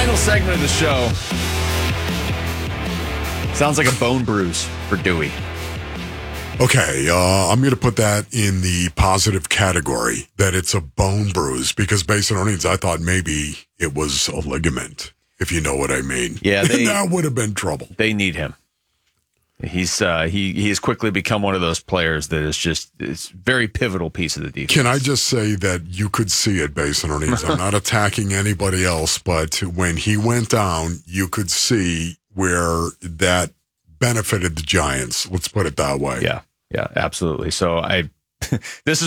Final segment of the show. Sounds like a bone bruise for Dewey. Okay, I'm going to put that in the positive category, that it's a bone bruise, because based on earnings, I thought maybe it was a ligament, if you know what I mean. Yeah, that would have been trouble. They need him. He's he has quickly become one of those players that is just it's very pivotal piece of the defense. Can I just say that you could see it based on earnings? I'm not attacking anybody else, but when he went down, you could see where that benefited the Giants. Let's put it that way. Yeah, absolutely. So this is